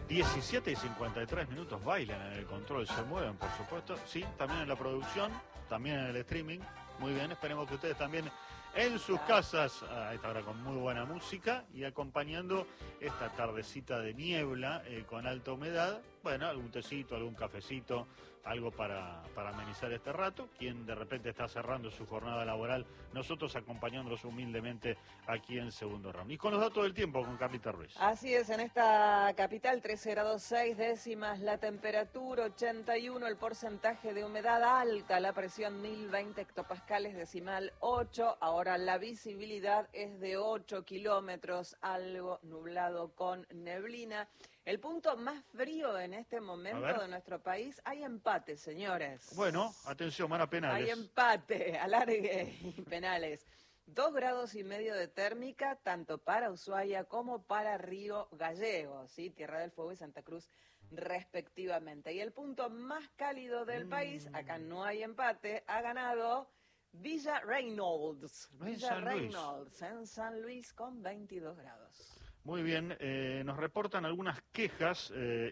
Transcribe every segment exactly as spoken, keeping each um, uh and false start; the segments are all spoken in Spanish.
diecisiete y cincuenta y tres minutos bailan en el control, se mueven, por supuesto. Sí, también en la producción, también en el streaming. Muy bien, esperemos que ustedes también en sus casas, a esta hora con muy buena música y acompañando esta tardecita de niebla eh, con alta humedad. Bueno, algún tecito, algún cafecito, algo para, para amenizar este rato. Quien de repente está cerrando su jornada laboral, nosotros acompañándolos humildemente aquí en Segundo Round. Y con los datos del tiempo, con Carlita Ruiz. Así es, en esta capital, trece grados seis décimas, la temperatura ochenta y uno, el porcentaje de humedad alta, la presión mil veinte hectopascales, decimal ocho. Ahora la visibilidad es de ocho kilómetros, algo nublado con neblina. El punto más frío en este momento de nuestro país, hay empate, señores. Bueno, atención, van a penales. Hay empate, alargue y penales. Dos grados y medio de térmica, tanto para Ushuaia como para Río Gallegos, ¿sí? Tierra del Fuego y Santa Cruz, respectivamente. Y el punto más cálido del mm. país, acá no hay empate, ha ganado Villa Reynolds. Villa Reynolds, en San Luis, con veintidós grados. Muy bien, eh, nos reportan algunas quejas eh,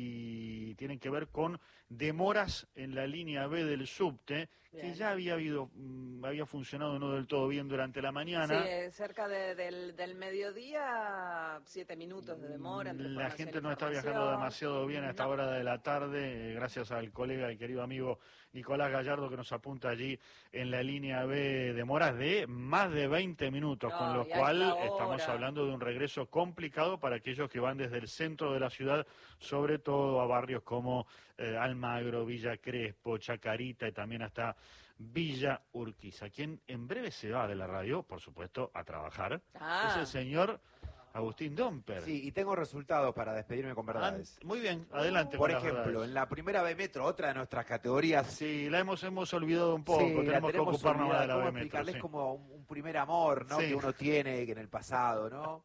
y tienen que ver con demoras en la línea B del subte, bien, que ya había habido, mmm, había funcionado no del todo bien durante la mañana. Sí, cerca de, del, del mediodía, siete minutos de demora. Entre la gente no está viajando demasiado bien a esta no. hora de la tarde, eh, gracias al colega y querido amigo Nicolás Gallardo que nos apunta allí en la línea B demoras de más de veinte minutos, no, con lo cual estamos hablando de un regreso complicado para aquellos que van desde el centro de la ciudad, sobre todo a barrios como eh, Almagro, Villa Crespo, Chacarita y también hasta Villa Urquiza. Quien en breve se va de la radio, por supuesto, a trabajar, ah. es el señor Agustín Domper. Sí, y tengo resultados para despedirme con verdades. Ah, muy bien, adelante. Por ejemplo, en la primera B Metro, otra de nuestras categorías. Sí, la hemos hemos olvidado un poco, sí, tenemos, tenemos que ocuparnos más de la B Metro. Explicarles sí. como un, un primer amor, ¿no? Sí. Que uno tiene en el pasado, ¿no?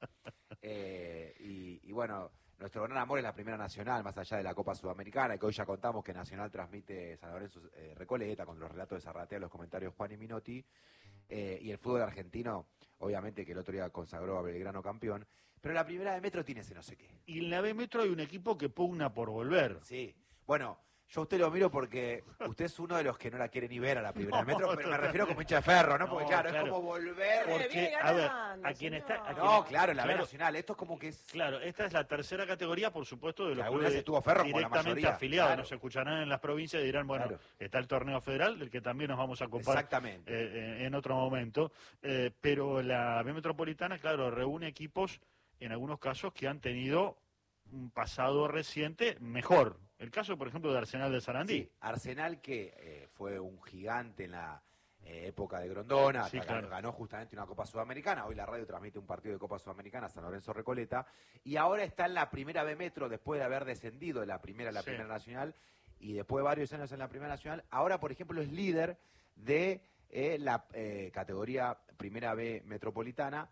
eh, y, y bueno, nuestro gran amor es la Primera Nacional, más allá de la Copa Sudamericana, que hoy ya contamos que Nacional transmite San Lorenzo eh, Recoleta, con los relatos de Zarratea, los comentarios Juan y Minotti, eh, y el fútbol argentino, obviamente que el otro día consagró a Belgrano campeón, pero la primera de Metro tiene ese no sé qué. Y en la B Metro hay un equipo que pugna por volver. Sí, bueno, yo a usted lo miro porque usted es uno de los que no la quiere ni ver a la primera no, de Metro, pero me refiero como hincha de ferro, ¿no? Porque no, claro, claro, es como volver. Porque, a ver, a quien está... A no, quien, claro, la claro, B Nacional, esto es como que es... Claro, esta es la tercera categoría, por supuesto, de los que clubes estuvo ferro, directamente afiliados. Claro. Nos escucharán en las provincias y dirán, bueno, claro, está el torneo federal, del que también nos vamos a ocupar exactamente. Eh, en otro momento. Eh, pero la B Metropolitana, claro, reúne equipos, en algunos casos, que han tenido un pasado reciente mejor. El caso, por ejemplo, de Arsenal de Sarandí. Sí, Arsenal que eh, fue un gigante en la eh, época de Grondona, sí, claro, ganó justamente una Copa Sudamericana, hoy la radio transmite un partido de Copa Sudamericana, San Lorenzo Recoleta, y ahora está en la primera B Metro, después de haber descendido de la primera a la sí. Primera Nacional, y después de varios años en la Primera Nacional, ahora, por ejemplo, es líder de eh, la eh, categoría Primera B Metropolitana,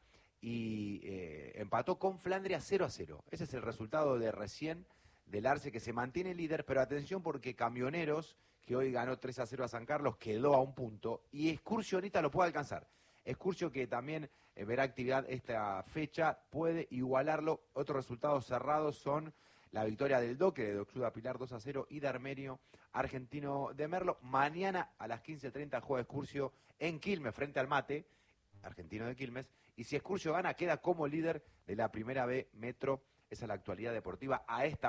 y eh, empató con Flandria cero a cero. Ese es el resultado de recién del Arce, que se mantiene líder, pero atención porque Camioneros, que hoy ganó tres a cero a San Carlos, quedó a un punto, y Excursionista lo puede alcanzar. Excursio, que también eh, verá actividad esta fecha, puede igualarlo. Otros resultados cerrados son la victoria del Doque de Doxuda Pilar dos a cero y de Armenio Argentino de Merlo. Mañana a las quince treinta juega Excursio en Quilmes frente al Mate, Argentino de Quilmes, y si Excursio gana queda como líder de la primera B Metro. Esa es la actualidad deportiva a esta